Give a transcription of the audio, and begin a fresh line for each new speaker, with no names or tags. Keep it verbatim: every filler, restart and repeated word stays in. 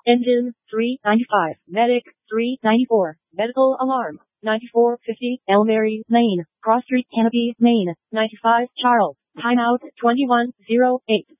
Engine, three ninety-five. Medic, three ninety-four. Medical alarm, ninety-four fifty. Elmary Lane, Cross Street Canopy, Maine, ninety-five. Charles. Timeout, twenty-one oh eight.